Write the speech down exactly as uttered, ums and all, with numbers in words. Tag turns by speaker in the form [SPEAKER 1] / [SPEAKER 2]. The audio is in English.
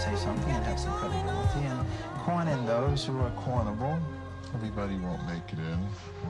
[SPEAKER 1] say something and have some credibility and coin in those who are cornable.
[SPEAKER 2] Everybody won't make it in.